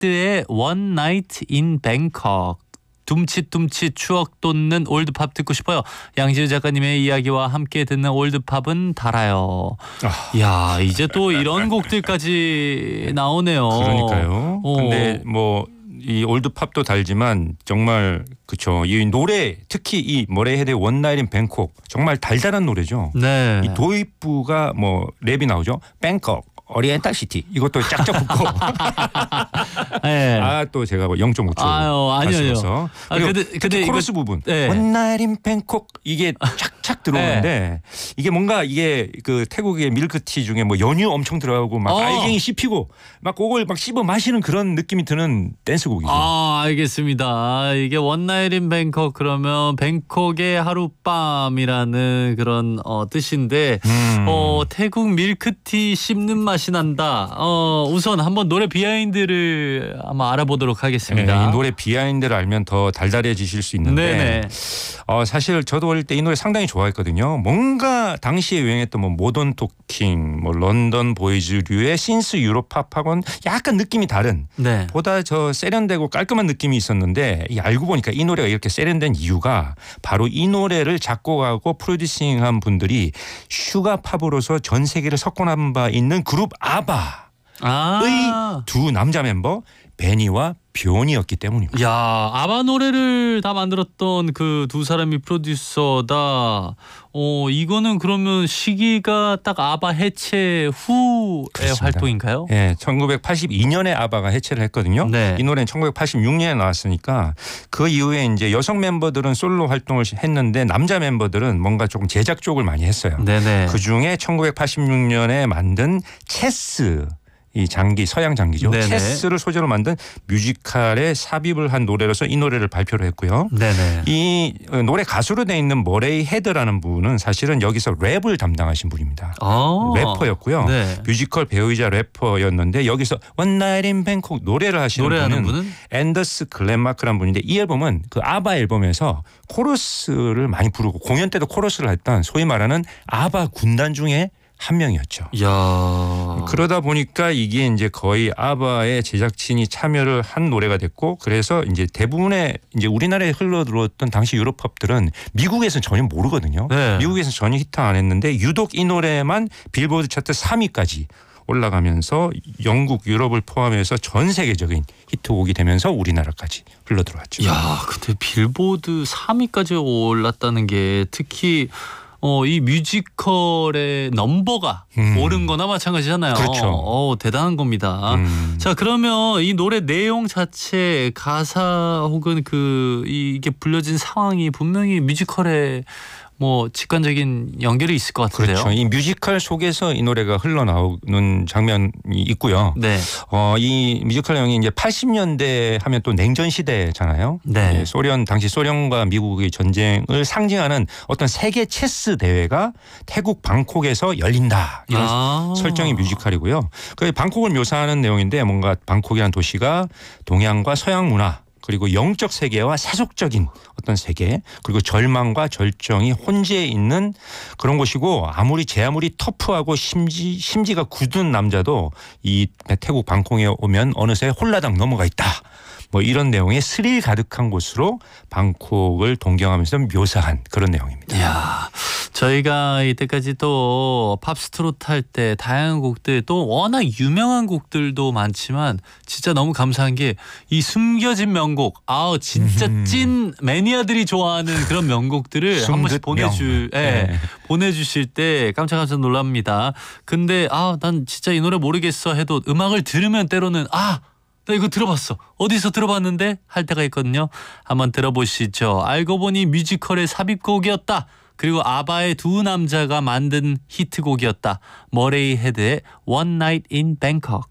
헤드의 One Night in Bangkok. 둠칫둠칫 추억 돋는 올드팝 듣고 싶어요. 양지우 작가님의 이야기와 함께 듣는 올드팝은 달아요. 이야, 이제 또 이런 곡들까지 나오네요. 그러니까요. 근데 뭐 이 올드팝도 달지만 정말 그쵸. 이 노래 특히 이 머레이헤드의 원 나잇 인 뱅콕 정말 달달한 노래죠. 네. 이 도입부가 뭐 랩이 나오죠. 뱅콕 오리엔탈 시티 이것도 짝짝 붙고 네. 또 제가 뭐 0.5초 아니요. 근데 코러스 부분 네. One night in Bangkok 이게 착착 들어오는데 네. 이게 뭔가 이게 그 태국의 밀크티 중에 뭐 연유 엄청 들어가고 막 알갱이 씹히고 막 그걸 막 씹어 마시는 그런 느낌이 드는 댄스곡이죠. 알겠습니다. 이게 One night in Bangkok 그러면 뱅콕의 하룻밤이라는 그런 뜻인데 태국 밀크티 씹는 맛이 난다. 우선 한번 노래 비하인드를 한번 알아보도록 하겠습니다. 네, 이 노래 비하인드를 알면 더 달달해지실 수 있는데 네네. 사실 저도 어릴 때 이 노래 상당히 좋아했거든요. 뭔가 당시에 유행했던 뭐 모던 토킹, 뭐 런던 보이즈류의 신스 유로팝하고는 약간 느낌이 다른 네. 보다 저 세련되고 깔끔한 느낌이 있었는데 알고 보니까 이 노래가 이렇게 세련된 이유가 바로 이 노래를 작곡하고 프로듀싱한 분들이 슈가팝으로서 전 세계를 석권한 바 있는 그룹 아바의 두 남자 멤버 베니와 뷰온이었기 때문입니다. 야, 아바 노래를 다 만들었던 그 두 사람이 프로듀서다. 이거는 그러면 시기가 딱 아바 해체 후의 그렇습니다. 활동인가요? 네, 1982년에 아바가 해체를 했거든요. 네. 이 노래는 1986년에 나왔으니까 그 이후에 이제 여성 멤버들은 솔로 활동을 했는데 남자 멤버들은 뭔가 조금 제작 쪽을 많이 했어요. 네네. 그 중에 1986년에 만든 체스 이 장기 서양 장기죠. 네네. 체스를 소재로 만든 뮤지컬에 삽입을 한 노래로서 이 노래를 발표를 했고요. 네네. 이 노래 가수로 돼 있는 머레이 헤드라는 분은 사실은 여기서 랩을 담당하신 분입니다. 래퍼였고요. 네. 뮤지컬 배우이자 래퍼였는데 여기서 One Night in Bangkok 노래를 하시는 분은 앤더스 글렌마크라는 분인데 이 앨범은 그 아바 앨범에서 코러스를 많이 부르고 공연 때도 코러스를 했던 소위 말하는 아바 군단 중에 한 명이었죠. 야. 그러다 보니까 이게 이제 거의 아바의 제작진이 참여를 한 노래가 됐고 그래서 이제 대부분의 이제 우리나라에 흘러 들어왔던 당시 유럽팝들은 미국에서는 전혀 모르거든요. 네. 미국에서는 전혀 히트 안 했는데 유독 이 노래만 빌보드 차트 3위까지 올라가면서 영국, 유럽을 포함해서 전 세계적인 히트곡이 되면서 우리나라까지 흘러 들어왔죠. 야, 근데 빌보드 3위까지 올랐다는 게 특히 이 뮤지컬의 넘버가 오른 거나 마찬가지잖아요. 그렇죠. 대단한 겁니다. 자, 그러면 이 노래 내용 자체 가사 혹은 이게 불려진 상황이 분명히 뮤지컬에 뭐 직관적인 연결이 있을 것 같은데요. 그렇죠. 이 뮤지컬 속에서 이 노래가 흘러나오는 장면이 있고요. 네. 이 뮤지컬 내용이 이제 80년대 하면 또 냉전 시대잖아요. 네. 당시 소련과 미국의 전쟁을 상징하는 어떤 세계 체스 대회가 태국 방콕에서 열린다. 이런 설정의 뮤지컬이고요. 그 방콕을 묘사하는 내용인데 뭔가 방콕이라는 도시가 동양과 서양 문화 그리고 영적 세계와 세속적인 어떤 세계 그리고 절망과 절정이 혼재해 있는 그런 곳이고 아무리 터프하고 심지가 굳은 남자도 이 태국 방콕에 오면 어느새 홀라당 넘어가 있다. 뭐 이런 내용의 스릴 가득한 곳으로 방콕을 동경하면서 묘사한 그런 내용입니다. 이야, 저희가 이때까지 또 팝스트롯 할 때 다양한 곡들 또 워낙 유명한 곡들도 많지만 진짜 너무 감사한 게 이 숨겨진 명곡 진짜 찐 매니아들이 좋아하는 그런 명곡들을 한 번씩 보내주실 때 깜짝깜짝 놀랍니다. 근데 난 진짜 이 노래 모르겠어 해도 음악을 들으면 때로는 나 이거 들어봤어. 어디서 들어봤는데? 할 때가 있거든요. 한번 들어보시죠. 알고 보니 뮤지컬의 삽입곡이었다. 그리고 아바의 두 남자가 만든 히트곡이었다. 머레이 헤드의 One Night in Bangkok.